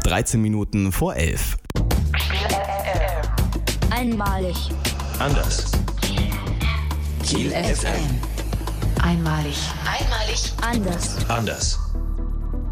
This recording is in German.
13 Minuten vor 11. Einmalig. Anders. Kiel FM. Einmalig. Einmalig. Anders. Anders.